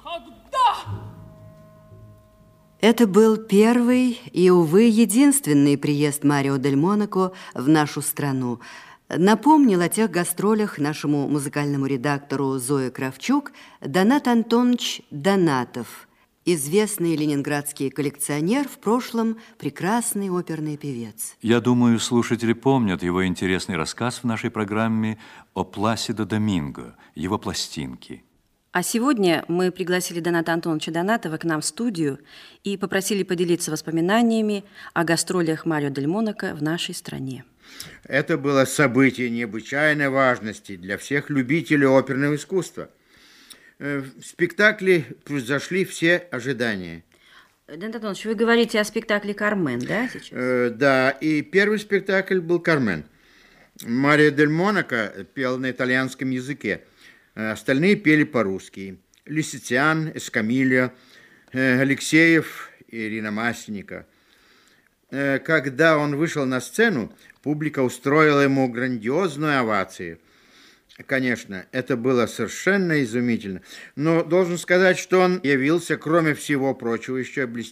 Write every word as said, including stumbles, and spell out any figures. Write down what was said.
Никогда! Это был первый и, увы, единственный приезд Марио дель Монако в нашу страну. Напомнил о тех гастролях нашему музыкальному редактору Зое Кравчук Донат Антонович Донатов, известный ленинградский коллекционер, в прошлом прекрасный оперный певец. Я думаю, слушатели помнят его интересный рассказ в нашей программе о Пласидо Доминго, его пластинки. А сегодня мы пригласили Доната Антоновича Донатова к нам в студию и попросили поделиться воспоминаниями о гастролях Марио дель Монако в нашей стране. Это было событие необычайной важности для всех любителей оперного искусства. В спектакле превзошли все ожидания. Донат Антонович, вы говорите о спектакле «Кармен», да, сейчас? Э, да, и первый спектакль был «Кармен». Марио дель Монако пел на итальянском языке. Остальные пели по-русски. Лисициан, Эскамильо, Алексеев и Ирина Масленникова. Когда он вышел на сцену, публика устроила ему грандиозную овацию. Конечно, это было совершенно изумительно. Но должен сказать, что он явился, кроме всего прочего, еще блестящим.